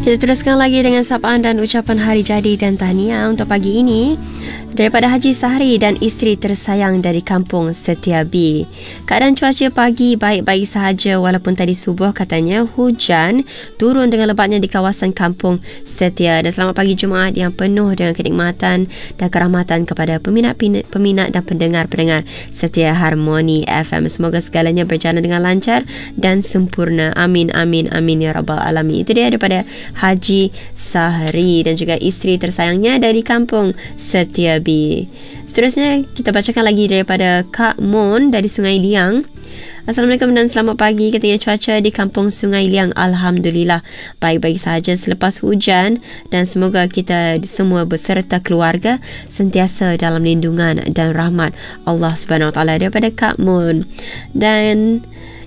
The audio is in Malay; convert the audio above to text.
Kita teruskan lagi dengan sapaan dan ucapan hari jadi dan tahniah untuk pagi ini daripada Haji Sahri dan isteri tersayang dari kampung Setiabi. Keadaan cuaca pagi baik-baik sahaja walaupun tadi subuh katanya hujan turun dengan lebatnya di kawasan kampung Setia. Dan selamat pagi Jumaat yang penuh dengan kenikmatan dan kerahmatan kepada peminat dan pendengar-pendengar Setia Harmoni FM. Semoga segalanya berjalan dengan lancar dan sempurna. Amin, amin, amin ya Rabbal Alamin. Itu dia daripada Haji Sahri dan juga isteri tersayangnya dari kampung Setiabi. Seterusnya kita bacakan lagi daripada Kak Mon dari Sungai Liang. Assalamualaikum dan selamat pagi. Katanya cuaca di kampung Sungai Liang alhamdulillah baik-baik sahaja selepas hujan dan semoga kita semua beserta keluarga sentiasa dalam lindungan dan rahmat Allah Subhanahu Wa Taala. Daripada Kak Mon. Dan